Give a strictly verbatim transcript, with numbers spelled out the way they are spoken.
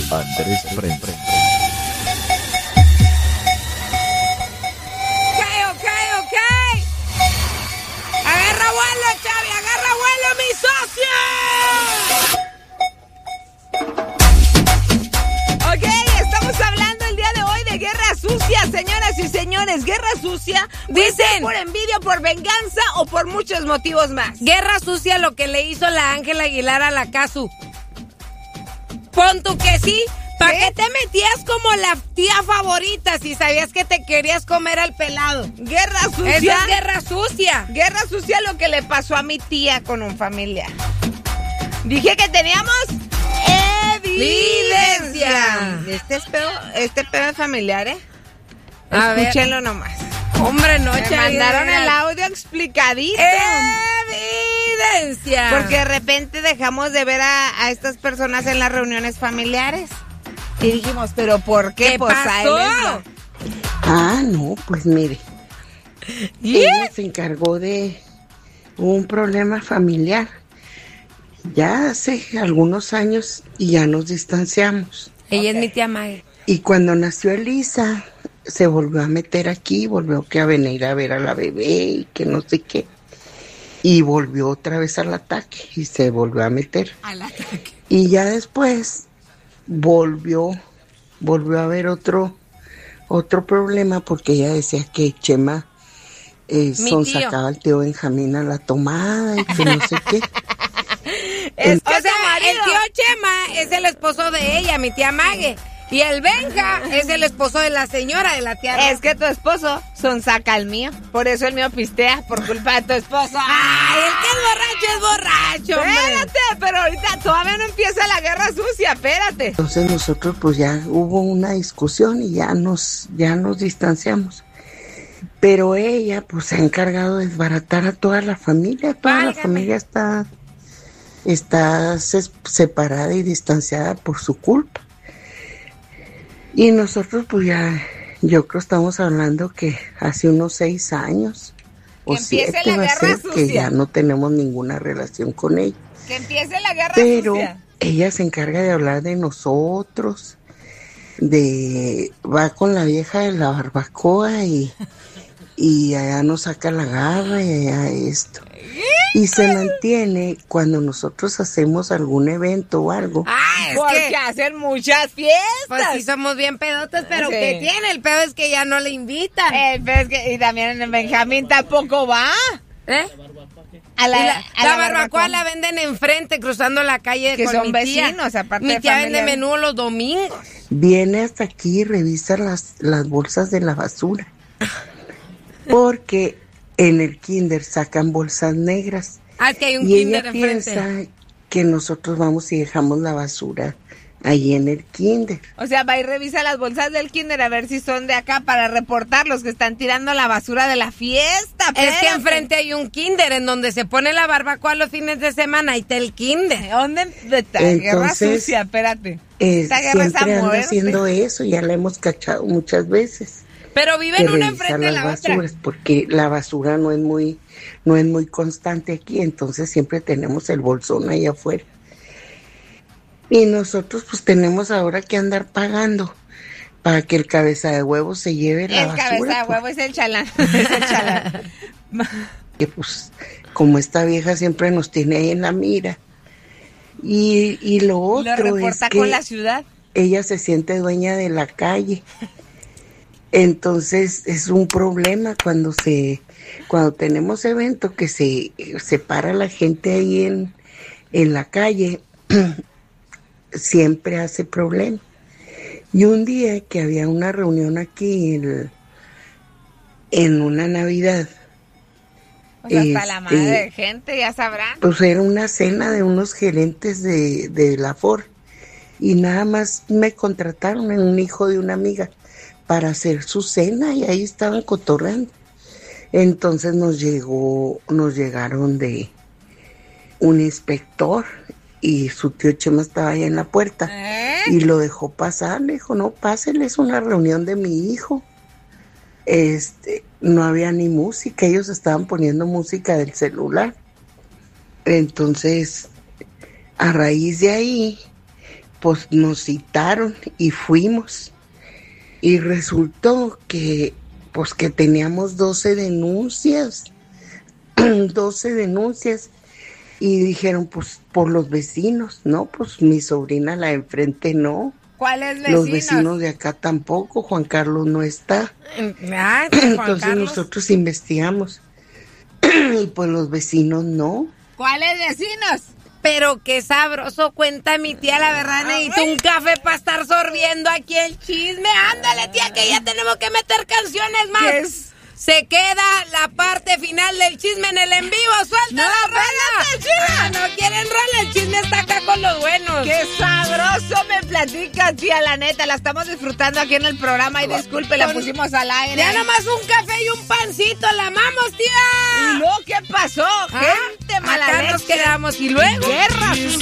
Andrés Frente. Ok, ok, ok. Agarra vuelo, Chavi, agarra vuelo, mi socio. Ok, estamos hablando el día de hoy de guerra sucia, señoras y señores. Guerra sucia, dicen, por envidia, por venganza o por muchos motivos más. Guerra sucia, lo que le hizo la Ángela Aguilar a la Casu. Pon tú que sí. ¿Para qué te metías como la tía favorita si sabías que te querías comer al pelado? Guerra sucia. Eso es guerra sucia. Guerra sucia, lo que le pasó a mi tía con un familiar. Dije que teníamos evidencia. Este es pedo, este pedo es familiar, ¿eh? A Escúchenlo ver. nomás. Hombre, no, Me Chavi, mandaron de verdad. el audio explicadito. Evidencia. Porque de repente dejamos de ver a, a estas personas en las reuniones familiares. Y dijimos, ¿pero por qué? ¿Qué Pues pasó? a él es lo- Ah, no, pues mire. ¿Y? Ella se encargó de un problema familiar. Ya hace algunos años y ya nos distanciamos. Ella es mi tía Maggie. Y cuando nació Elisa, se volvió a meter aquí, volvió que a venir a ver a la bebé y que no sé qué. Y volvió otra vez al ataque y se volvió a meter. Al ataque. Y ya después volvió, volvió a haber otro, otro problema porque ella decía que Chema eh, Mi son tío. sacaba al tío Benjamín a la tomada y que no sé qué. Es que O sea, su marido- el tío Chema es el esposo de ella, mi tía Mague. Y el Benja es el esposo de la señora, de la tía. Es que tu esposo son saca el mío. Por eso el mío pistea, por culpa de tu esposo. Ay, el que es borracho es borracho, hombre. Espérate, pero ahorita todavía no empieza la guerra sucia, espérate. Entonces nosotros pues ya hubo una discusión y ya nos, ya nos distanciamos. Pero ella pues se ha encargado de desbaratar a toda la familia. Toda Válgame. la familia está, está ses- separada y distanciada por su culpa. Y nosotros pues ya, yo creo estamos hablando que hace unos seis años o Que empiece siete la va a guerra ser que sucia. ya no tenemos ninguna relación con ella. Que empiece la guerra Pero sucia. ella se encarga de hablar de nosotros, de va con la vieja de la barbacoa y, y allá nos saca la garra y allá esto. Y se mantiene cuando nosotros hacemos algún evento o algo. Ah, es Porque que hacen muchas fiestas. pues sí somos bien pedotas, pero Sí. ¿qué tiene? El pedo es que ya no le invitan. Eh, pero es que, y también en Benjamín tampoco va. ¿Eh? A la, Y la, a la barbacoa la venden enfrente, cruzando la calle Que con son mi tía. vecinos, aparte Mi de tía vende familiares. menú los domingos. Viene hasta aquí y revisa las, las bolsas de la basura. Porque en el kinder sacan bolsas negras. Ah, es que hay un Y kinder ella enfrente. piensa que nosotros vamos y dejamos la basura ahí en el kinder. O sea, va y revisa las bolsas del kinder a ver si son de acá para reportar los que están tirando la basura de la fiesta. Es que espérate. enfrente hay un kinder en donde se pone la barbacoa los fines de semana y está el kinder. ¿Dónde está guerra Entonces, sucia? Espérate. Eh, Esta guerra es a siempre anda muerte. haciendo eso, ya la hemos cachado muchas veces. Pero Que viven una revisar enfrente de las la otra. basuras, porque la basura no es muy, no es muy constante aquí, entonces siempre tenemos el bolsón ahí afuera. Y nosotros pues tenemos ahora que andar pagando para que el cabeza de huevo se lleve la El basura. cabeza de huevo es el chalán. Es el chalán. Porque pues como esta vieja siempre nos tiene ahí en la mira. Y, y lo Lo otro es reporta que con la ciudad. ella se siente dueña de la calle. Entonces es un problema cuando se cuando tenemos eventos que se separa la gente ahí en, en la calle, siempre hace problema. Y un día que había una reunión aquí en, en una Navidad, O sea, hasta la madre este, de gente, ya sabrán. pues era una cena de unos gerentes de, de la Ford y nada más me contrataron en un hijo de una amiga para hacer su cena y ahí estaban cotorreando. Entonces nos llegó, nos llegaron de un inspector y su tío Chema estaba ahí en la puerta ¿Eh? y lo dejó pasar, le dijo, no, pásele, es una reunión de mi hijo. Este, no había ni música, ellos estaban poniendo música del celular. Entonces, a raíz de ahí, pues nos citaron y fuimos. Y resultó que, pues que teníamos doce denuncias, doce denuncias. Y dijeron, pues, por los vecinos, ¿no? Pues mi sobrina, la de enfrente, no. ¿Cuáles vecinos? Los vecinos de acá tampoco, Juan Carlos no está. Ah, Juan Entonces Carlos. nosotros investigamos. Y pues los vecinos no. ¿Cuáles vecinos? Pero qué sabroso, cuenta mi tía, la verdad necesito un café para estar sorbiendo aquí el chisme. Ándale, tía, que ya tenemos que meter canciones más. ¿Qué es? Se queda la parte final del chisme en el en vivo. ¡Suelta No, la rola! espérate, China. Ah, no quieren rola, el chisme está acá con los buenos. ¡Qué sabroso me platicas, tía! La neta, la estamos disfrutando aquí en el programa. Y disculpe, la pusimos al aire. Ya nomás un café y un pancito, la amamos, tía. ¿Y luego qué pasó? Ah, Gente mala acá leche. nos quedamos y luego Guerra.